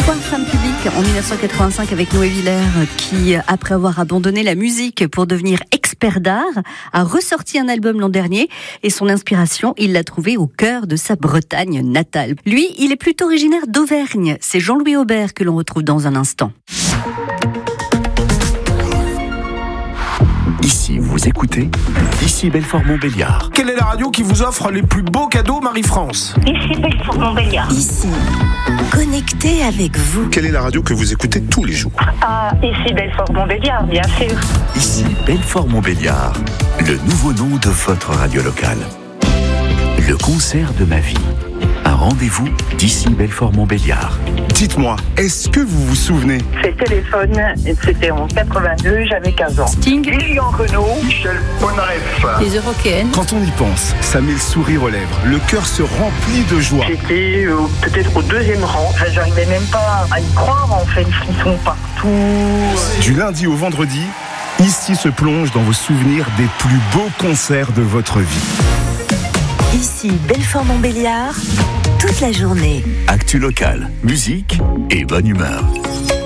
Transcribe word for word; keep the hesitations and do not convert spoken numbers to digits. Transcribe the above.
Femme publique en dix-neuf cent quatre-vingt-cinq avec Noé Villers qui, après avoir abandonné la musique pour devenir expert d'art, a ressorti un album l'an dernier et son inspiration, il l'a trouvée au cœur de sa Bretagne natale. Lui, il est plutôt originaire d'Auvergne. C'est Jean-Louis Aubert que l'on retrouve dans un instant. Ici, vous écoutez Ici Belfort-Montbéliard. Quelle est la radio qui vous offre les plus beaux cadeaux, Marie-France? Ici Belfort-Montbéliard. Ici, connecté avec vous. Quelle est la radio que vous écoutez tous les jours? Ah, ici Belfort-Montbéliard, bien sûr. Ici Belfort-Montbéliard, le nouveau nom de votre radio locale. Le concert de ma vie. Un rendez-vous d'ici Belfort-Montbéliard. Dites-moi, est-ce que vous vous souvenez? C'est Téléphone, c'était en quatre-vingt-deux, j'avais quinze ans. Sting, Lilian Renaud, Michel Polnareff. les Européennes. Quand on y pense, ça met le sourire aux lèvres. Le cœur se remplit de joie. j'étais euh, peut-être au deuxième rang. Enfin, j'arrivais même pas à y croire, en fait, ils sont partout. Du lundi au vendredi, ici se plonge dans vos souvenirs des plus beaux concerts de votre vie. Ici Belfort-Montbéliard, toute la journée. Actu local, musique et bonne humeur.